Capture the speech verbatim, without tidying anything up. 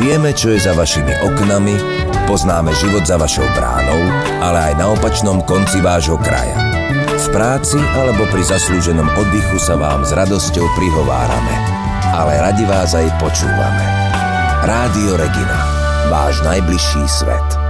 Vieme, čo je za vašimi oknami, poznáme život za vašou bránou, ale aj na opačnom konci vášho kraja. V práci alebo pri zaslúženom oddychu sa vám s radosťou prihovárame, ale radi vás aj počúvame. Rádio Regina, váš najbližší svet.